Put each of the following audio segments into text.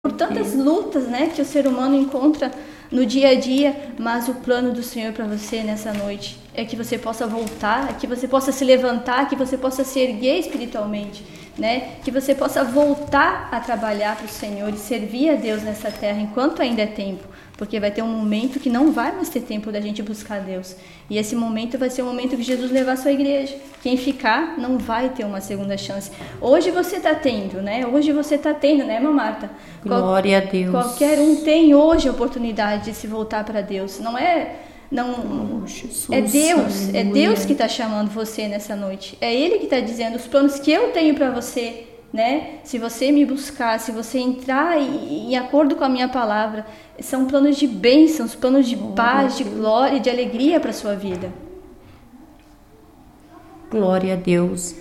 por tantas lutas, né, que o ser humano encontra no dia a dia, mas o plano do Senhor para você nessa noite é que você possa voltar, que você possa se levantar, que você possa se erguer espiritualmente, né, que você possa voltar a trabalhar para o Senhor e servir a Deus nessa terra enquanto ainda é tempo, porque vai ter um momento que não vai mais ter tempo da gente buscar Deus, e esse momento vai ser o momento que Jesus levar a sua igreja. Quem ficar não vai ter uma segunda chance. Hoje você está tendo, né? Hoje você está tendo, né, irmã Marta? Glória a Deus. Qualquer um tem hoje a oportunidade de se voltar para Deus. Jesus, é Deus que está chamando você nessa noite. É Ele que está dizendo os planos que eu tenho para você, né? Se você me buscar, se você entrar em acordo com a minha palavra, são planos de bênçãos, planos de paz, de glória, de alegria para a sua vida. Glória a Deus.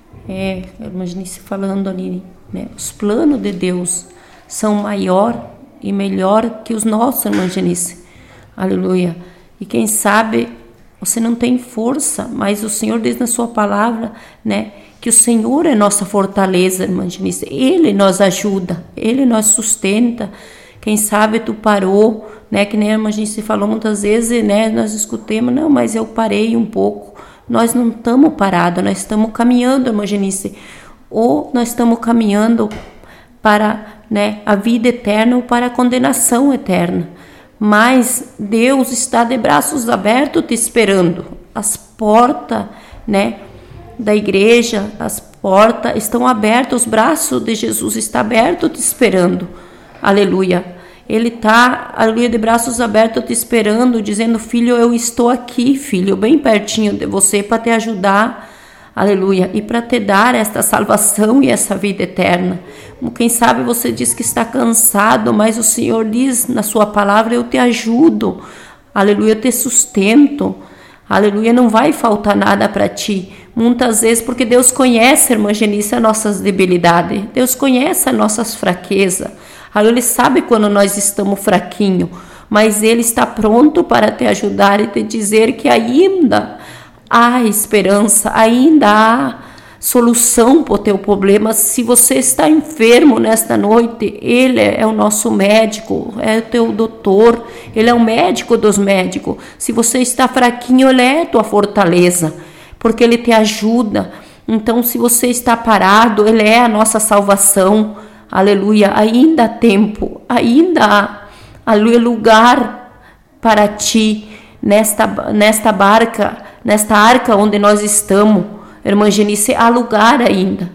Imagine se falando ali, né? Os planos de Deus são maior e melhor que os nossos, irmã Janice. Aleluia. E quem sabe você não tem força, mas o Senhor diz na sua palavra, né, que o Senhor é nossa fortaleza, irmã Janice. Ele nos ajuda, Ele nos sustenta. Quem sabe tu parou, né, que nem a irmã Janice falou muitas vezes, né, nós escutemos, não, mas eu parei um pouco. Nós não estamos parados, nós estamos caminhando, irmã Janice. Ou nós estamos caminhando para, né, a vida eterna ou para a condenação eterna. Mas Deus está de braços abertos te esperando. As portas, né, da igreja, as portas estão abertas, os braços de Jesus estão abertos te esperando. Aleluia. Ele está, aleluia, de braços abertos te esperando, dizendo, filho, eu estou aqui, filho, bem pertinho de você para te ajudar, aleluia, e para te dar esta salvação e essa vida eterna. Quem sabe você diz que está cansado, mas o Senhor diz na sua palavra, eu te ajudo, aleluia, eu te sustento, aleluia, não vai faltar nada para ti. Muitas vezes, porque Deus conhece, irmã Genice, as nossas debilidades, Deus conhece as nossas fraquezas. Ele sabe quando nós estamos fraquinhos, mas Ele está pronto para te ajudar e te dizer que ainda há esperança, ainda há solução para o teu problema. Se você está enfermo nesta noite, Ele é o nosso médico, é o teu doutor, Ele é o médico dos médicos. Se você está fraquinho, Ele é a tua fortaleza, porque Ele te ajuda. Então, se você está parado, Ele é a nossa salvação. Aleluia, ainda há tempo, ainda há, aleluia, lugar para ti nesta barca, nesta arca onde nós estamos, irmã Genice, há lugar ainda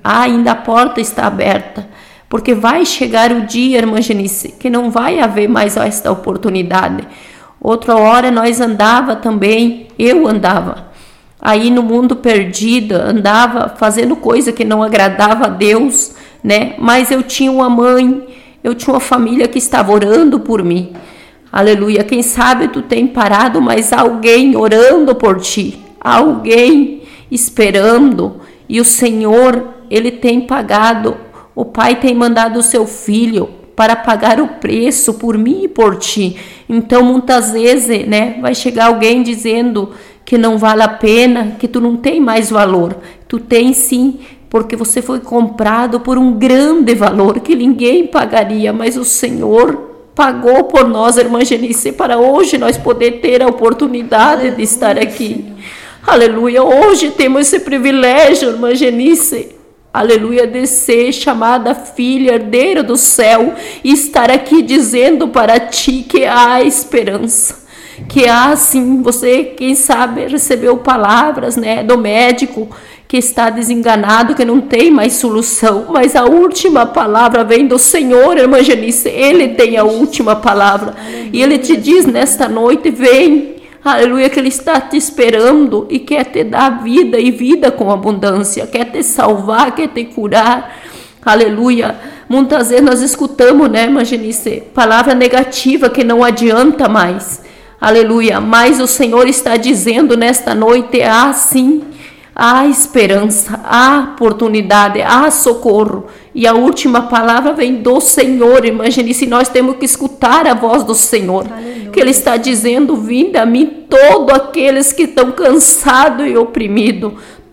a porta está aberta, porque vai chegar o dia, irmã Genice, que não vai haver mais esta oportunidade. Outra hora nós andava também, eu andava aí no mundo perdido, andava fazendo coisa que não agradava a Deus, né? Mas eu tinha uma mãe, eu tinha uma família que estava orando por mim. Aleluia. Quem sabe tu tem parado, mas há alguém orando por ti, há alguém esperando, e o Senhor, Ele tem pagado, o Pai tem mandado o seu Filho para pagar o preço por mim e por ti. Então muitas vezes, né, vai chegar alguém dizendo que não vale a pena, que tu não tem mais valor. Tu tem sim, porque você foi comprado por um grande valor que ninguém pagaria, mas o Senhor pagou por nós, irmã Genice, para hoje nós poder ter a oportunidade de estar aqui. Aleluia, hoje temos esse privilégio, irmã Genice, aleluia, de ser chamada filha, herdeira do céu, e estar aqui dizendo para ti que há esperança. Que há sim, você, quem sabe, recebeu palavras, né, do médico, que está desenganado, que não tem mais solução, mas a última palavra vem do Senhor, irmã Genice, Ele tem a última palavra, e Ele te diz nesta noite, vem, aleluia, que Ele está te esperando, e quer te dar vida, e vida com abundância, quer te salvar, quer te curar, aleluia. Muitas vezes nós escutamos, né, irmã Genice, palavra negativa que não adianta mais, aleluia, mas o Senhor está dizendo nesta noite, sim, há esperança, há oportunidade, há socorro. E a última palavra vem do Senhor, irmã Genice, nós temos que escutar a voz do Senhor. Aleluia. Que Ele está dizendo, vinde a mim todos aqueles que estão cansados e oprimidos,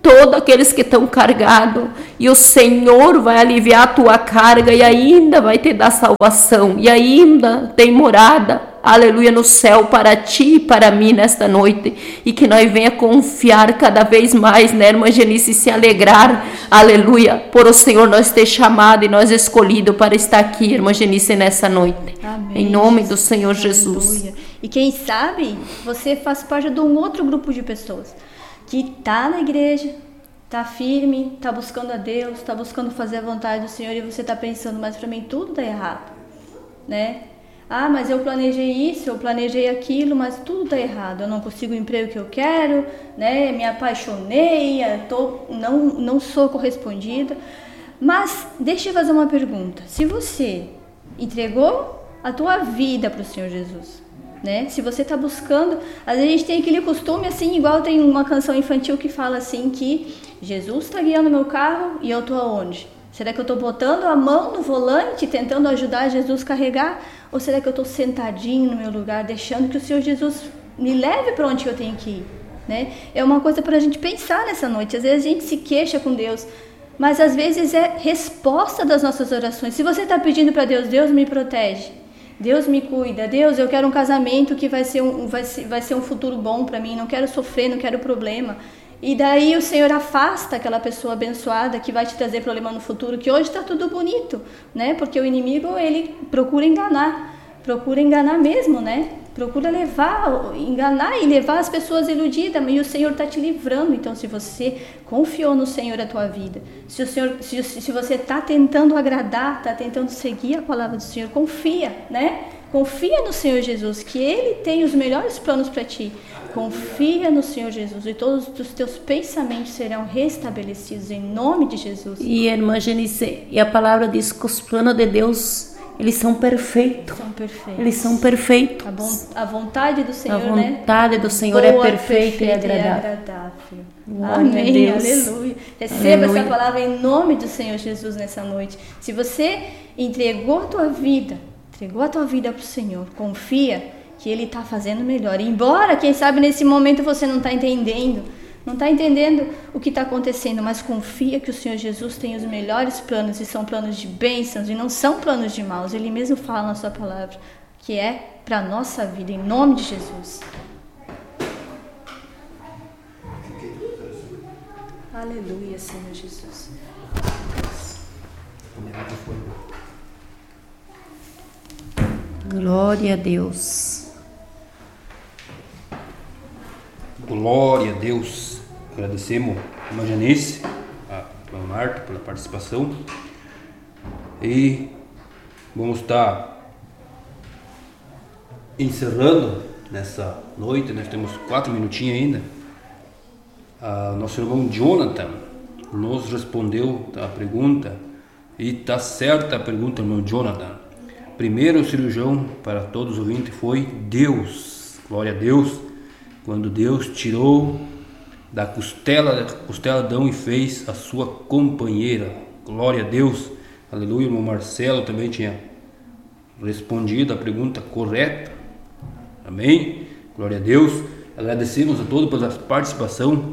todos aqueles que estão carregados, e o Senhor vai aliviar a tua carga, e ainda vai te dar salvação, e ainda tem morada, aleluia, no céu para ti e para mim nesta noite, e que nós venha confiar cada vez mais, né, irmã Genice, se alegrar, aleluia, por o Senhor nós ter chamado e nós escolhido para estar aqui, irmã Genice, nessa noite. Amém. Em nome do Senhor Jesus. Aleluia. E quem sabe você faz parte de um outro grupo de pessoas que está na igreja, está firme, está buscando a Deus, está buscando fazer a vontade do Senhor, e você está pensando, mas para mim tudo está errado, né? Ah, mas eu planejei isso, eu planejei aquilo, mas tudo está errado. Eu não consigo o emprego que eu quero, né? Me apaixonei, não sou correspondida. Mas deixa eu fazer uma pergunta. Se você entregou a tua vida para o Senhor Jesus, né? Se você está buscando, às vezes a gente tem aquele costume assim, igual tem uma canção infantil que fala assim que Jesus está guiando meu carro e eu estou aonde? Será que eu estou botando a mão no volante, tentando ajudar Jesus a carregar? Ou será que eu estou sentadinho no meu lugar, deixando que o Senhor Jesus me leve para onde eu tenho que ir? Né? É uma coisa para a gente pensar nessa noite. Às vezes a gente se queixa com Deus, mas às vezes é resposta das nossas orações. Se você está pedindo para Deus, Deus me protege, Deus me cuida, Deus, eu quero um casamento que vai ser um futuro bom para mim, não quero sofrer, não quero problema. E daí o Senhor afasta aquela pessoa abençoada que vai te trazer problema no futuro, que hoje está tudo bonito, né? Porque o inimigo, ele procura enganar mesmo, né? Procura enganar e levar as pessoas iludidas, e o Senhor está te livrando. Então, se você confiou no Senhor a tua vida, se você está tentando agradar, está tentando seguir a palavra do Senhor, confia, né? Confia no Senhor Jesus, que Ele tem os melhores planos para ti. Confia no Senhor Jesus e todos os teus pensamentos serão restabelecidos em nome de Jesus. E irmã Genice, e a palavra diz que os planos de Deus, eles são perfeitos. São perfeitos. Eles são perfeitos. A vontade do Senhor, a vontade do Senhor boa, é perfeita e agradável. Amém, aleluia. Receba essa palavra em nome do Senhor Jesus nessa noite. Se você entregou a tua vida para o Senhor, confia que Ele está fazendo melhor. Embora, quem sabe, nesse momento você não está entendendo o que está acontecendo, mas confia que o Senhor Jesus tem os melhores planos, e são planos de bênçãos, e não são planos de maus. Ele mesmo fala na sua palavra, que é para a nossa vida, em nome de Jesus. Aleluia, Senhor Jesus. Glória a Deus. Glória a Deus. Agradecemos a irmã Janice, a irmã Marta pela participação. E vamos estar encerrando nessa noite. Nós temos 4 minutinhos ainda. Nosso irmão Jonathan nos respondeu a pergunta, e está certa a pergunta, irmão Jonathan. Primeiro cirurgião para todos os ouvintes foi Deus. Glória a Deus. Quando Deus tirou da costela de Adão e fez a sua companheira. Glória a Deus. Aleluia. O irmão Marcelo também tinha respondido a pergunta correta. Amém. Glória a Deus. Agradecemos a todos pela participação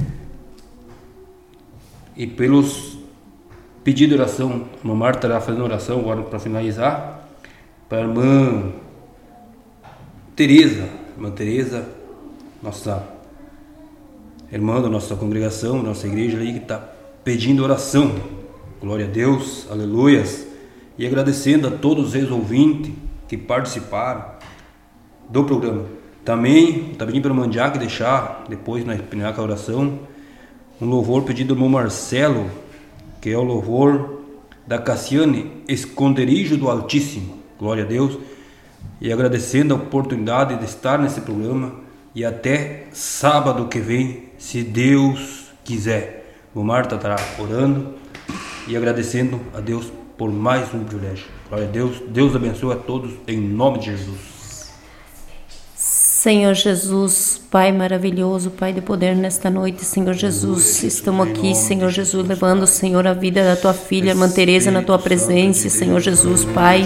e pelos pedidos de oração. A irmã Marta está fazendo oração agora para finalizar. Para a irmã Tereza, nossa irmã da nossa congregação, nossa igreja aí, que está pedindo oração. Glória a Deus, aleluias. E agradecendo a todos os ouvintes que participaram do programa. Também está pedindo para o Mandiac deixar, depois na terminar com a oração, um louvor pedido do irmão Marcelo, que é o louvor da Cassiane, Esconderijo do Altíssimo. Glória a Deus. E agradecendo a oportunidade de estar nesse programa, e até sábado que vem, se Deus quiser. O Marta estará orando e agradecendo a Deus por mais um privilégio. Glória a Deus. Deus abençoe a todos em nome de Jesus. Senhor Jesus, Pai maravilhoso, Pai de poder, nesta noite, Senhor Jesus, estamos aqui, Senhor Jesus, levando, Senhor, a vida da Tua filha, irmã Tereza, na Tua presença, Senhor Jesus, Pai,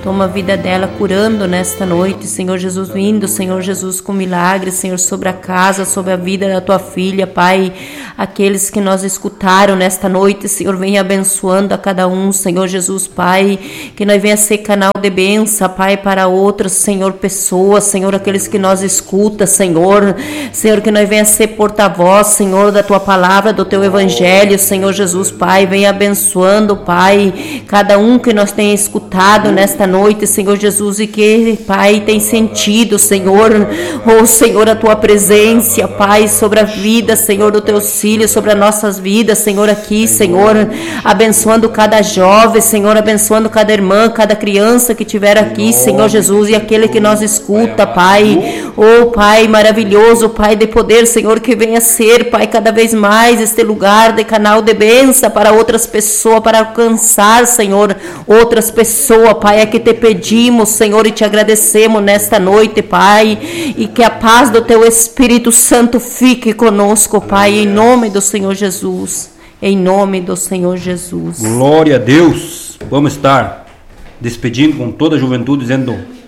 Toma a vida dela, curando nesta noite, Senhor Jesus, vindo, Senhor Jesus, com milagres, Senhor, sobre a casa, sobre a vida da tua filha, Pai. Aqueles que nós escutaram nesta noite, Senhor, venha abençoando a cada um, Senhor Jesus, Pai. Que nós venha ser canal de bênção, Pai, para outras, Senhor, pessoas, Senhor, aqueles que nós escuta, Senhor. Senhor, que nós venha ser porta-voz, Senhor, da tua palavra, do teu evangelho, Senhor Jesus, Pai. Venha abençoando, Pai, cada um que nós tenha escutado nesta noite, Senhor Jesus, e que, Pai, tem sentido, Senhor, Senhor, a tua presença, Pai, sobre a vida, Senhor, dos teus filhos, sobre as nossas vidas, Senhor, aqui, Senhor, abençoando cada jovem, Senhor, abençoando cada irmã, cada criança que estiver aqui, Senhor Jesus, e aquele que nós escuta, Pai, Pai, maravilhoso, Pai, de poder, Senhor, que venha ser, Pai, cada vez mais este lugar de canal de bênção para outras pessoas, para alcançar, Senhor, outras pessoas, Pai, é que te pedimos, Senhor, e te agradecemos nesta noite, Pai, e que a paz do teu Espírito Santo fique conosco, Pai, em nome do Senhor Jesus, em nome do Senhor Jesus. Glória a Deus. Vamos estar despedindo com toda a juventude, dizendo